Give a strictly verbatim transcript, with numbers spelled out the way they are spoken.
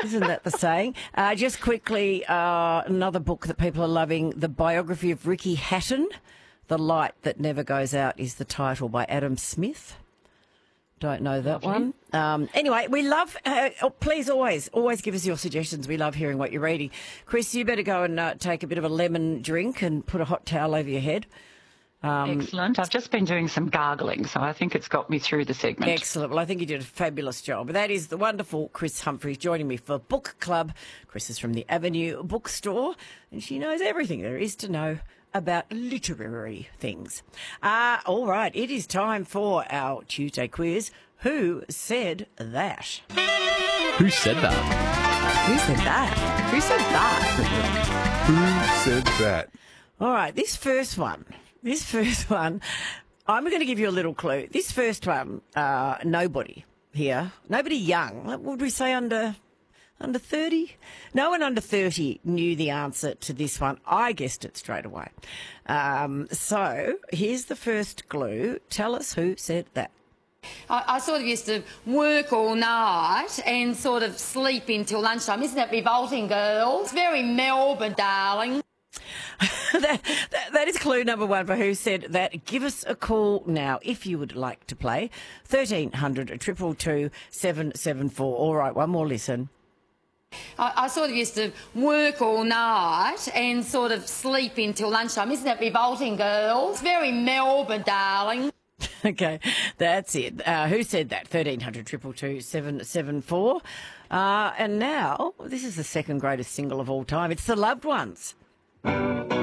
Isn't that the saying? Uh, just quickly, uh, another book that people are loving, the biography of Ricky Hatton, The Light That Never Goes Out is the title, by Adam Smith. Don't know that one. Um, anyway, we love, uh, oh, please always, always give us your suggestions. We love hearing what you're reading. Chris, you better go and uh, take a bit of a lemon drink and put a hot towel over your head. Um, Excellent. I've just been doing some gargling, so I think it's got me through the segment. Excellent. Well, I think you did a fabulous job. That is the wonderful Chris Humphries joining me for Book Club. Chris is from the Avenue Bookstore, and she knows everything there is to know about literary things. Uh, all right, it is time for our Tuesday quiz. Who said that? Who said that? Who said that? Who said that? Who said that? All right, this first one, this first one, I'm going to give you a little clue. This first one, uh, nobody here, nobody young, what would we say, under... Under thirty? No one under thirty knew the answer to this one. I guessed it straight away. Um, so here's the first clue. Tell us who said that. I, I sort of used to work all night and sort of sleep until lunchtime. Isn't that revolting, girls? Very Melbourne, darling. that, that, that is clue number one for who said that. Give us a call now if you would like to play. thirteen hundred, two two two, seven seven four. All right, one more listen. I, I sort of used to work all night and sort of sleep until lunchtime. Isn't that revolting, girls? Very Melbourne, darling. Okay, that's it. Uh, who said that? thirteen hundred, two two two, seven seven four. Uh, and now, this is the second greatest single of all time. It's The Loved Ones.